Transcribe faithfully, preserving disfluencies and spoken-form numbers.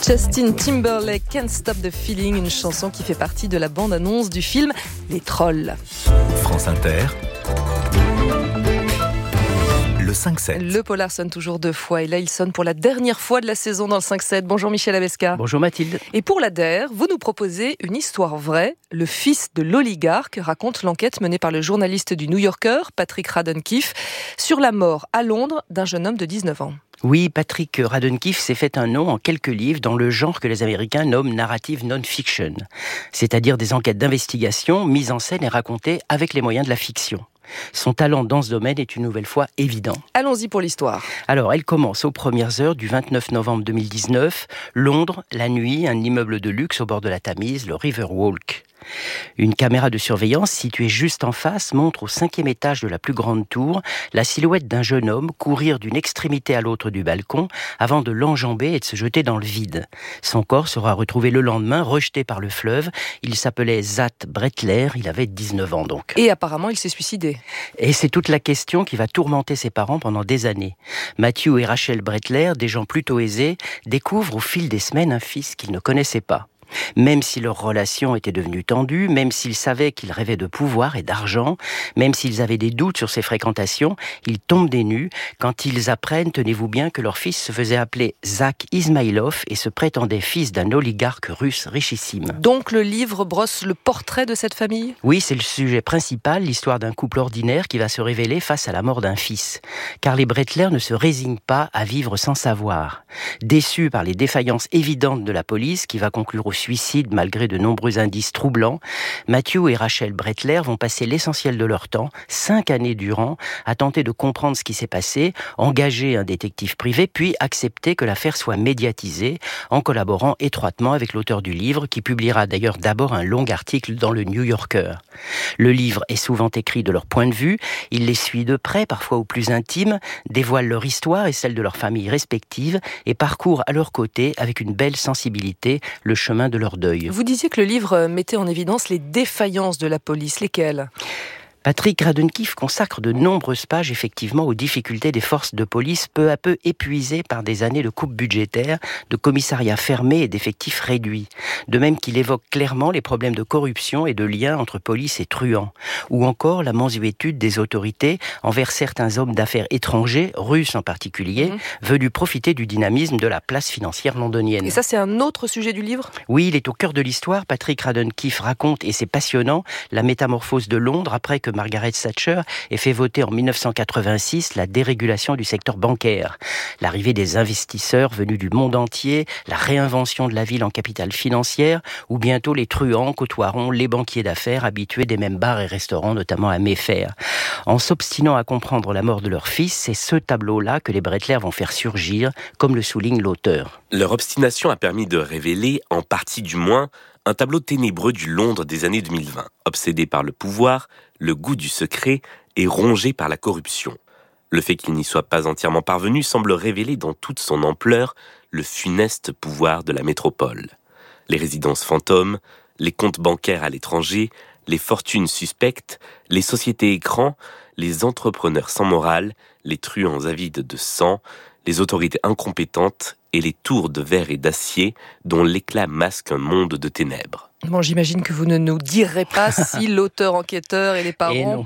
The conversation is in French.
Justin Timberlake, Can't Stop the Feeling, une chanson qui fait partie de la bande-annonce du film Les Trolls. France Inter, le cinq sept. Le polar sonne toujours deux fois et là il sonne pour la dernière fois de la saison dans le cinq sept. Bonjour Michel Abesca. Bonjour Mathilde. Et pour l'A D E R, vous nous proposez une histoire vraie. Le fils de l'oligarque raconte l'enquête menée par le journaliste du New Yorker, Patrick Radden-Keefe, sur la mort à Londres d'un jeune homme de dix-neuf ans. Oui, Patrick Radden-Keefe s'est fait un nom en quelques livres dans le genre que les Américains nomment narrative non-fiction, c'est-à-dire des enquêtes d'investigation mises en scène et racontées avec les moyens de la fiction. Son talent dans ce domaine est une nouvelle fois évident. Allons-y pour l'histoire. Alors, elle commence aux premières heures du vingt-neuf novembre deux mille dix-neuf, Londres, la nuit, un immeuble de luxe au bord de la Tamise, le Riverwalk. Une caméra de surveillance située juste en face montre au cinquième étage de la plus grande tour la silhouette d'un jeune homme courir d'une extrémité à l'autre du balcon avant de l'enjamber et de se jeter dans le vide. Son corps sera retrouvé le lendemain, rejeté par le fleuve. Il s'appelait Zat Bretler, il avait dix-neuf ans donc. Et apparemment il s'est suicidé. Et c'est toute la question qui va tourmenter ses parents pendant des années. Matthew et Rachel Bretler, des gens plutôt aisés, découvrent au fil des semaines un fils qu'ils ne connaissaient pas. Même si leur relation était devenue tendue, même s'ils savaient qu'il rêvait de pouvoir et d'argent, même s'ils avaient des doutes sur ses fréquentations, ils tombent des nues quand ils apprennent, tenez-vous bien, que leur fils se faisait appeler Zach Ismailov et se prétendait fils d'un oligarque russe richissime. Donc le livre brosse le portrait de cette famille ? Oui, c'est le sujet principal, l'histoire d'un couple ordinaire qui va se révéler face à la mort d'un fils. Car les Bretler ne se résignent pas à vivre sans savoir. Déçus par les défaillances évidentes de la police qui va conclure au suicide malgré de nombreux indices troublants, Matthew et Rachel Bretler vont passer l'essentiel de leur temps, cinq années durant, à tenter de comprendre ce qui s'est passé, engager un détective privé, puis accepter que l'affaire soit médiatisée en collaborant étroitement avec l'auteur du livre, qui publiera d'ailleurs d'abord un long article dans le New Yorker. Le livre est souvent écrit de leur point de vue, il les suit de près, parfois au plus intime, dévoile leur histoire et celle de leurs familles respectives et parcourt à leur côté, avec une belle sensibilité, le chemin de leur deuil. Vous disiez que le livre mettait en évidence les défaillances de la police. Lesquelles ? Patrick Radden-Keefe consacre de nombreuses pages effectivement aux difficultés des forces de police peu à peu épuisées par des années de coupes budgétaires, de commissariats fermés et d'effectifs réduits. De même qu'il évoque clairement les problèmes de corruption et de liens entre police et truands. Ou encore la mansuétude des autorités envers certains hommes d'affaires étrangers, russes en particulier, mmh. venus profiter du dynamisme de la place financière londonienne. Et ça, c'est un autre sujet du livre ? Oui, il est au cœur de l'histoire. Patrick Radden-Keefe raconte, et c'est passionnant, la métamorphose de Londres après que Margaret Thatcher ait fait voter en dix-neuf cent quatre-vingt-six la dérégulation du secteur bancaire. L'arrivée des investisseurs venus du monde entier, la réinvention de la ville en capitale financière, où bientôt les truands côtoieront les banquiers d'affaires habitués des mêmes bars et restaurants, notamment à Mayfair. En s'obstinant à comprendre la mort de leur fils, c'est ce tableau-là que les Bretler vont faire surgir, comme le souligne l'auteur. Leur obstination a permis de révéler, en partie du moins, un tableau ténébreux du Londres des années deux mille vingt, obsédé par le pouvoir, le goût du secret et rongé par la corruption. Le fait qu'il n'y soit pas entièrement parvenu semble révéler dans toute son ampleur le funeste pouvoir de la métropole. Les résidences fantômes, les comptes bancaires à l'étranger, les fortunes suspectes, les sociétés écrans, les entrepreneurs sans morale, les truands avides de sang, les autorités incompétentes et les tours de verre et d'acier dont l'éclat masque un monde de ténèbres. Bon, j'imagine que vous ne nous direz pas si l'auteur enquêteur et les parents